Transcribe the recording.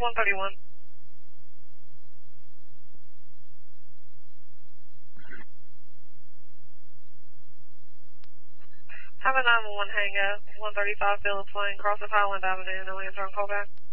131. Have a 911 hang up. 135 Phillips Lane, cross of Highland Avenue. No answer on callback.